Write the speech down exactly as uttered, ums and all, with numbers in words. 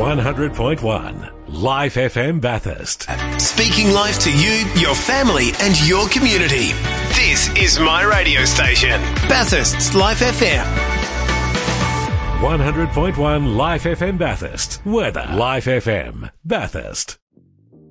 one hundred point one Life F M Bathurst. Speaking life to you, your family and your community. This is my radio station, Bathurst's Life F M. one hundred point one Life F M Bathurst. Weather. Life F M Bathurst.